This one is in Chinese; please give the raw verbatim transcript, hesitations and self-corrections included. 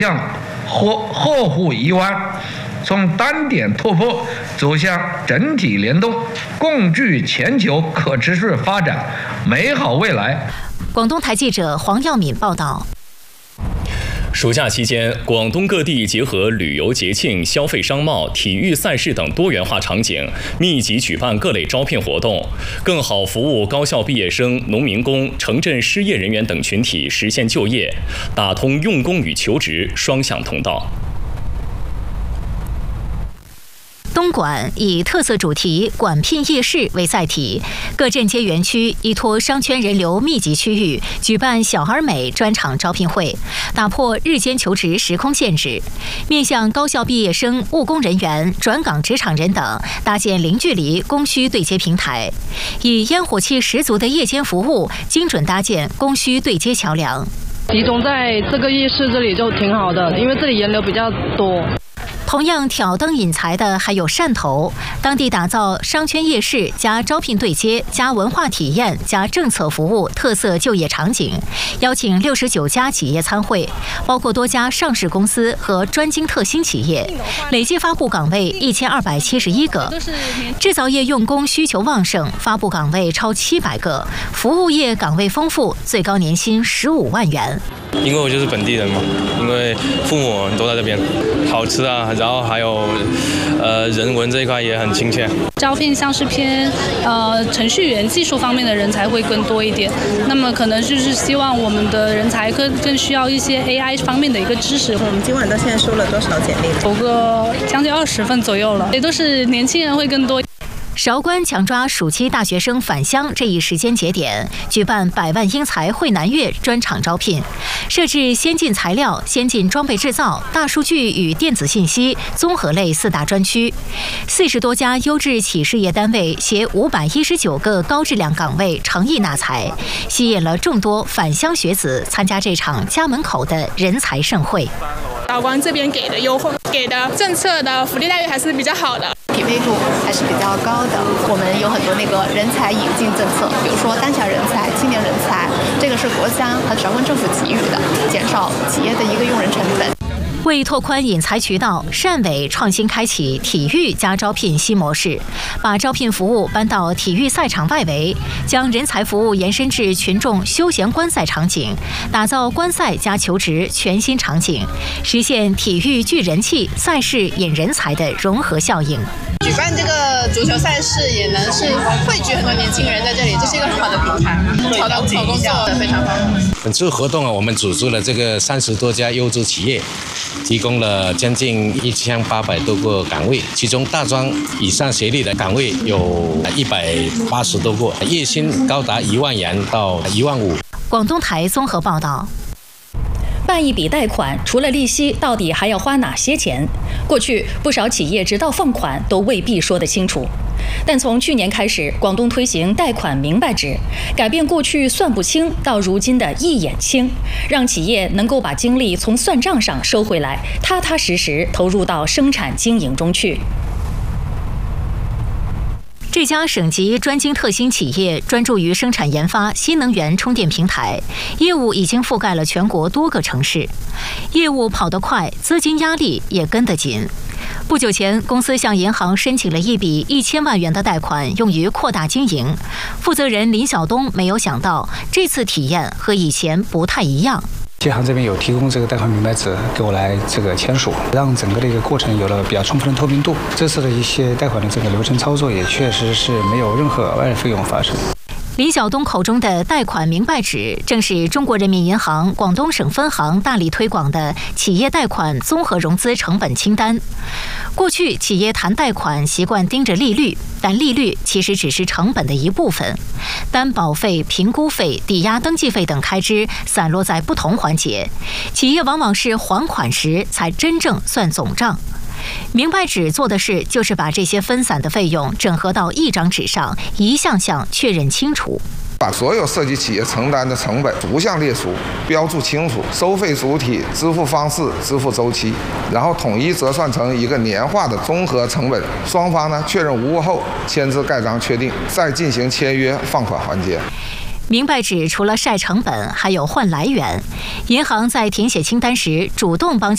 向呵呵护一湾，从单点突破走向整体联动，共聚全球可持续发展美好未来。 广东台记者黄耀敏报道。 暑假期间，广东各地结合旅游节庆、消费商贸、体育赛事等多元化场景，密集举办各类招聘活动，更好服务高校毕业生、农民工、城镇失业人员等群体实现就业，打通用工与求职双向通道。 东莞以特色主题“莞聘夜市”为载体，各镇街园区依托商圈人流密集区域，举办小而美专场招聘会，打破日间求职时空限制，面向高校毕业生、务工人员、转岗职场人等，搭建零距离供需对接平台，以烟火气十足的夜间服务，精准搭建供需对接桥梁。 集中在这个夜市这里就挺好的，因为这里人流比较多。 同样挑灯引才的还有汕头，当地打造商圈夜市加招聘对接加文化体验加政策服务特色就业场景，邀请六十九家企业参会，包括多家上市公司和专精特新企业，累计发布岗位一千二百七十一个。制造业用工需求旺盛，发布岗位超七百个，服务业岗位丰富，最高年薪十五万元。 因为我就是本地人嘛，因为父母都在这边，好吃啊，然后还有，呃，人文这一块也很亲切。 招聘像是偏呃程序员、技术方面的人才会更多一点，那么可能就是希望我们的人才更更需要一些 A I 方面的一个知识。 我们今晚到现在收了多少简历？ 有个将近二十份左右了，也都是年轻人会更多。 韶关强抓暑期大学生返乡这一时间节点，举办百万英才汇南粤专场招聘，设置先进材料、先进装备制造、大数据与电子信息综合类四大专区，四十多家优质企事业单位携五百一十九个高质量岗位诚意纳才，吸引了众多返乡学子参加这场家门口的人才盛会。 韶关这边给的优惠、给的政策的福利待遇还是比较好的， 匹配度还是比较高的。我们有很多那个人才引进政策，比如说当下人才、青年人才，这个是国家和韶关政府给予的，减少企业的一个用人成本。 为拓宽引才渠道，汕委创新开启体育加招聘新模式，把招聘服务搬到体育赛场外围，将人才服务延伸至群众休闲观赛场景，打造观赛加求职全新场景，实现体育聚人气、赛事引人才的融合效应。 举办这个足球赛事也能是汇聚很多年轻人在这里，这是一个很好的平台，找到找工作非常方便。 本次活动啊，我们组织了这个三十多家优质企业，提供了将近一千八百多个岗位，其中大专以上学历的岗位有一百八十多个，月薪高达一万元到一万五。 广东台综合报道。 办一笔贷款，除了利息，到底还要花哪些钱？过去不少企业直到放款都未必说得清楚。但从去年开始，广东推行贷款明白制，改变过去算不清到如今的一眼清，让企业能够把精力从算账上收回来，踏踏实实投入到生产经营中去。 这家省级专精特新企业专注于生产研发新能源充电平台，业务已经覆盖了全国多个城市。业务跑得快，资金压力也跟得紧。不久前，公司向银行申请了一笔一千万元的贷款，用于扩大经营。负责人林晓东没有想到，这次体验和以前不太一样。 建行这边有提供这个贷款明白纸给我来这个签署，让整个的一个过程有了比较充分的透明度。这次的一些贷款的这个流程操作也确实是没有任何额外的费用发生。 林晓东口中的贷款明白纸，正是中国人民银行广东省分行大力推广的企业贷款综合融资成本清单。过去企业谈贷款习惯盯着利率，但利率其实只是成本的一部分，担保费、评估费、抵押登记费等开支散落在不同环节，企业往往是还款时才真正算总账。明白纸做的事就是把这些分散的费用整合到一张纸上，一项项确认清楚。 把所有涉及企业承担的成本逐项列出，标注清楚收费主体、支付方式、支付周期，然后统一折算成一个年化的综合成本。双方呢确认无误后，签字盖章确定，再进行签约放款环节。 明白纸除了晒成本，还有换来源。银行在填写清单时，主动帮